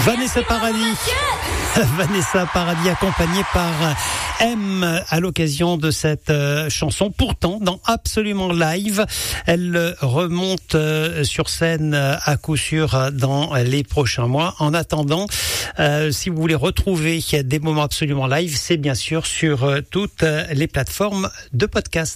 Vanessa Paradis. Vanessa Paradis accompagnée par M à l'occasion de cette chanson. Pourtant, dans Absolument Live, elle remonte sur scène à coup sûr dans les prochains mois. En attendant, si vous voulez retrouver des moments Absolument Live, c'est bien sûr sur toutes les plateformes de podcast.